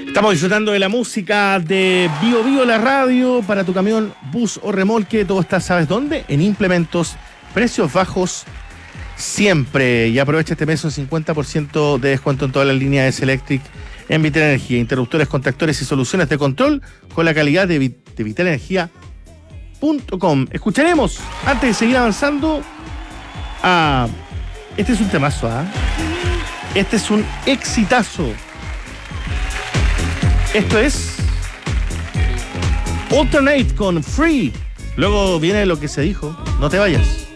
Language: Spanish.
Estamos disfrutando de la música de Bio Bio, la radio, para tu camión, bus o remolque. Todo está, ¿sabes dónde? En Implementos, precios bajos siempre. Y aprovecha este mes un 50% de descuento en todas las líneas de S-Electric en Vital Energía. Interruptores, contactores y soluciones de control con la calidad de vitalenergia.com. Escucharemos, antes de seguir avanzando, este es un temazo, Este es un exitazo. Esto es Alternate con Free. Luego viene lo que se dijo. No te vayas.